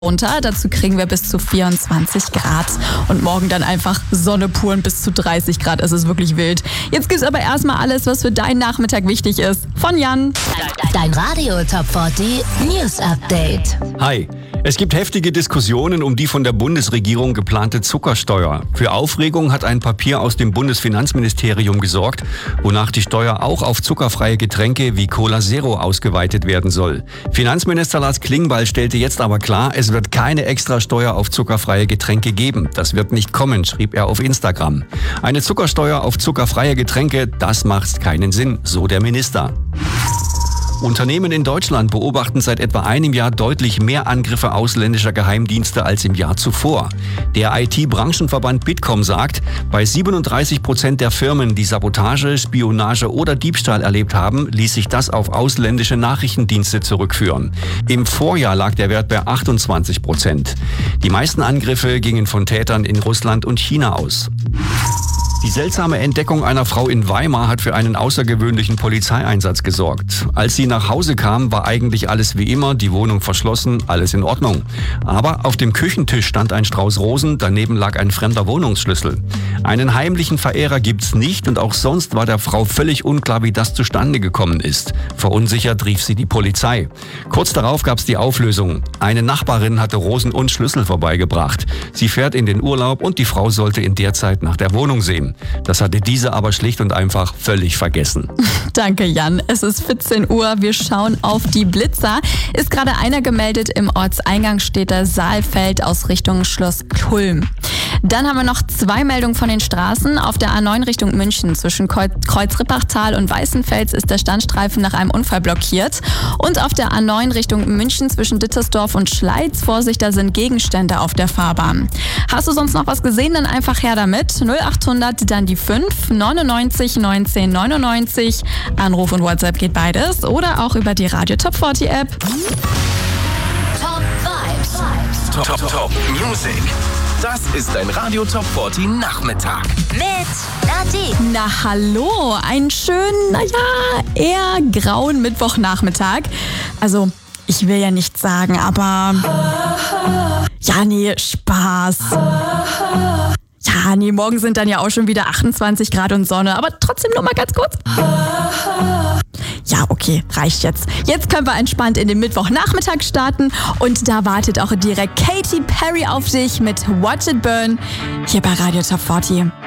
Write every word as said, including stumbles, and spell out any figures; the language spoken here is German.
runter. Dazu kriegen wir bis zu vierundzwanzig Grad. Und morgen dann einfach Sonne pur und bis zu dreißig Grad. Es ist wirklich wild. Jetzt gibt's aber erstmal alles, was für deinen Nachmittag wichtig ist. Von Jan. Dein Radio Top vierzig News Update. Hi. Es gibt heftige Diskussionen um die von der Bundesregierung geplante Zuckersteuer. Für Aufregung hat ein Papier aus dem Bundesfinanzministerium gesorgt, wonach die Steuer auch auf zuckerfreie Getränke wie Cola Zero ausgeweitet werden soll. Finanzminister Lars Klingbeil stellte jetzt aber klar, es wird keine Extrasteuer auf zuckerfreie Getränke geben. Das wird nicht kommen, schrieb er auf Instagram. Eine Zuckersteuer auf zuckerfreie Getränke, das macht keinen Sinn, so der Minister. Unternehmen in Deutschland beobachten seit etwa einem Jahr deutlich mehr Angriffe ausländischer Geheimdienste als im Jahr zuvor. Der I T-Branchenverband Bitkom sagt, bei siebenunddreißig Prozent der Firmen, die Sabotage, Spionage oder Diebstahl erlebt haben, ließ sich das auf ausländische Nachrichtendienste zurückführen. Im Vorjahr lag der Wert bei achtundzwanzig Prozent. Die meisten Angriffe gingen von Tätern in Russland und China aus. Die seltsame Entdeckung einer Frau in Weimar hat für einen außergewöhnlichen Polizeieinsatz gesorgt. Als sie nach Hause kam, war eigentlich alles wie immer, die Wohnung verschlossen, alles in Ordnung. Aber auf dem Küchentisch stand ein Strauß Rosen, daneben lag ein fremder Wohnungsschlüssel. Einen heimlichen Verehrer gibt's nicht und auch sonst war der Frau völlig unklar, wie das zustande gekommen ist. Verunsichert rief sie die Polizei. Kurz darauf gab's die Auflösung. Eine Nachbarin hatte Rosen und Schlüssel vorbeigebracht. Sie fährt in den Urlaub und die Frau sollte in der Zeit nach der Wohnung sehen. Das hatte diese aber schlicht und einfach völlig vergessen. Danke, Jan. Es ist vierzehn Uhr. Wir schauen auf die Blitzer. Ist gerade einer gemeldet. Im Ortseingang steht der Saalfeld aus Richtung Schloss Kulm. Dann haben wir noch zwei Meldungen von den Straßen. Auf der A neun Richtung München zwischen Kreuz-Rippachtal und Weißenfels ist der Standstreifen nach einem Unfall blockiert. Und auf der A neun Richtung München zwischen Dittersdorf und Schleiz, Vorsicht, da sind Gegenstände auf der Fahrbahn. Hast du sonst noch was gesehen? Dann einfach her damit. null achthundert, dann die fünf, neunundneunzig neunzehn neunundneunzig. Anruf und WhatsApp geht beides. Oder auch über die Radio Top vierzig App. Top Vibes. Top, top, top Music. Das ist ein Radio Top vierzig Nachmittag. Mit Nati. Na hallo, einen schönen, naja, eher grauen Mittwochnachmittag. Also, ich will ja nichts sagen, aber... Ja, nee, Spaß. Ja, nee, morgen sind dann ja auch schon wieder achtundzwanzig Grad und Sonne, aber trotzdem nur mal ganz kurz. Ja, okay, reicht jetzt. Jetzt können wir entspannt in den Mittwochnachmittag starten und da wartet auch direkt Katy Perry auf dich mit Watch It Burn hier bei Radio Top vierzig.